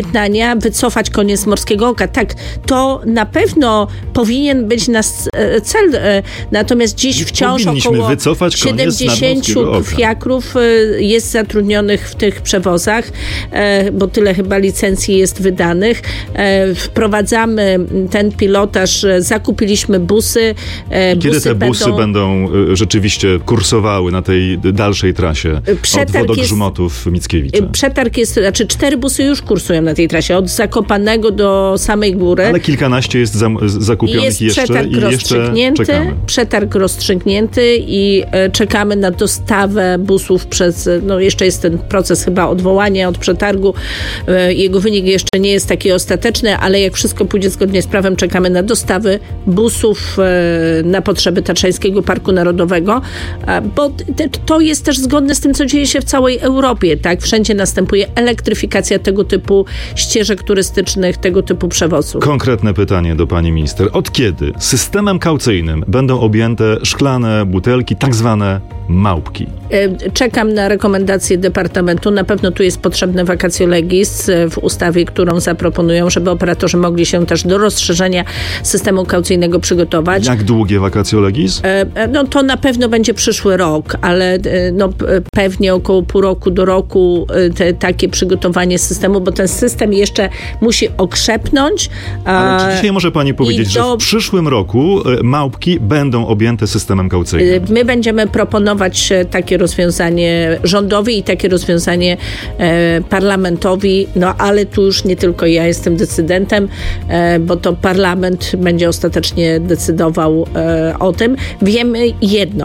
Pytania, wycofać koniec Morskiego Oka. Tak, to na pewno powinien być nasz cel. Natomiast dziś wciąż około wycofać 70 fiakrów jest zatrudnionych w tych przewozach, bo tyle chyba licencji jest wydanych. Wprowadzamy ten pilotaż, zakupiliśmy busy. Kiedy te busy będą rzeczywiście kursowały na tej dalszej trasie od Wodogrzmotów Mickiewicza? Przetarg jest, 4 busy już kursują na tej trasie, od Zakopanego do samej góry. Ale kilkanaście jest zakupionych jest jeszcze czekamy. Przetarg rozstrzygnięty i czekamy na dostawę busów przez, jeszcze jest ten proces chyba odwołania od przetargu. Jego wynik jeszcze nie jest taki ostateczny, ale jak wszystko pójdzie zgodnie z prawem, czekamy na dostawy busów na potrzeby Tatrzańskiego Parku Narodowego, bo to jest też zgodne z tym, co dzieje się w całej Europie, tak? Wszędzie następuje elektryfikacja tego typu ścieżek turystycznych, tego typu przewozów. Konkretne pytanie do pani minister. Od kiedy systemem kaucyjnym będą objęte szklane butelki, tak zwane małpki? Czekam na rekomendacje Departamentu. Na pewno tu jest potrzebne vacatio legis w ustawie, którą zaproponują, żeby operatorzy mogli się też do rozszerzenia systemu kaucyjnego przygotować. Jak długie vacatio legis? To na pewno będzie przyszły rok, ale pewnie około pół roku do roku takie przygotowanie systemu, bo ten system jeszcze musi okrzepnąć. Ale czy dzisiaj może pani powiedzieć, że w przyszłym roku małpki będą objęte systemem kaucyjnym? My będziemy proponować takie rozwiązanie rządowi i takie rozwiązanie parlamentowi, ale tu już nie tylko ja jestem decydentem, bo to parlament będzie ostatecznie decydował o tym. Wiemy jedno,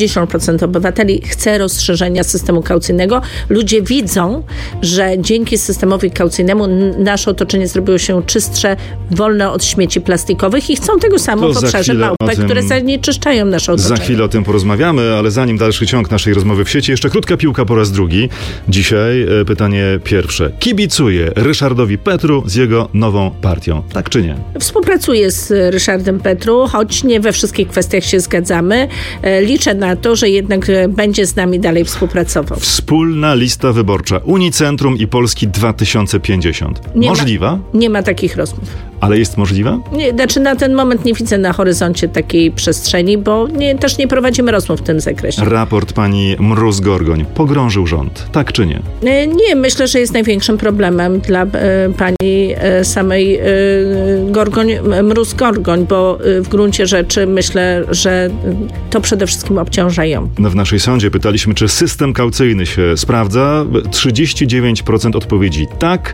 60% obywateli chce rozszerzenia systemu kaucyjnego. Ludzie widzą, że dzięki systemowi kaucyjnemu nasze otoczenie zrobiło się czystsze, wolne od śmieci plastikowych i chcą tego samo w obszarze małpek, które zanieczyszczają nasze otoczenie. Za chwilę o tym porozmawiamy, ale zanim dalszy ciąg naszej rozmowy w sieci, jeszcze krótka piłka po raz drugi. Dzisiaj pytanie pierwsze. Kibicuję Ryszardowi Petru z jego nową partią. Tak czy nie? Współpracuję z Ryszardem Petru, choć nie we wszystkich kwestiach się zgadzamy. Liczę na to, że jednak będzie z nami dalej współpracował. Wspólna lista wyborcza Unicentrum i Polski 2050. Możliwa? Nie ma takich rozmów. Ale jest możliwa? Nie, na ten moment nie widzę na horyzoncie takiej przestrzeni, bo też nie prowadzimy rozmów w tym zakresie. Raport pani Mróz-Gorgoń pogrążył rząd, tak czy nie? Nie, myślę, że jest największym problemem dla pani samej Mróz-Gorgoń, bo w gruncie rzeczy myślę, że to przede wszystkim obciąża ją. W naszej sądzie pytaliśmy, czy system kaucyjny się sprawdza. 39% odpowiedzi tak,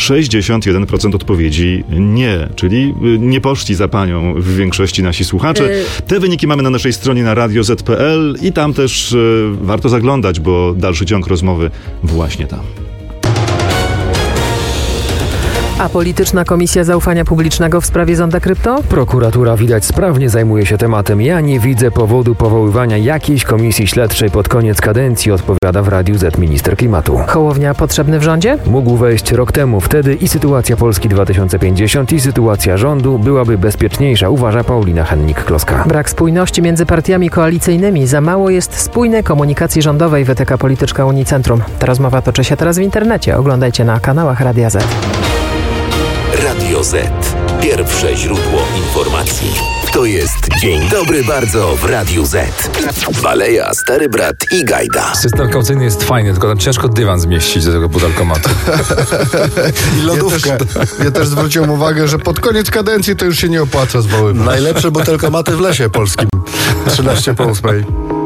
61% odpowiedzi nie. Czyli nie poszli za panią w większości nasi słuchacze. Te wyniki mamy na naszej stronie na radio.z.pl i tam też warto zaglądać, bo dalszy ciąg rozmowy właśnie tam. A polityczna Komisja Zaufania Publicznego w sprawie zonda krypto? Prokuratura widać sprawnie zajmuje się tematem. Ja nie widzę powodu powoływania jakiejś komisji śledczej pod koniec kadencji, odpowiada w Radiu Z minister klimatu. Hołownia potrzebny w rządzie? Mógł wejść rok temu. Wtedy i sytuacja Polski 2050 i sytuacja rządu byłaby bezpieczniejsza, uważa Paulina Hennik-Kloska. Brak spójności między partiami koalicyjnymi. Za mało jest spójnej komunikacji rządowej, wytyka polityczka Unicentrum. Ta rozmowa toczy się teraz w internecie. Oglądajcie na kanałach Radia Z. Radio Z. Pierwsze źródło informacji. To jest Dzień Dobry Bardzo w Radiu Z. Baleja, Stary Brat i Gajda. System kaucyjny jest fajny, tylko tam ciężko dywan zmieścić do tego pudelkomatu. I lodówkę. Ja też zwróciłem uwagę, że pod koniec kadencji to już się nie opłaca zwoływać. Najlepsze butelkomaty w lesie polskim. 13 po 8.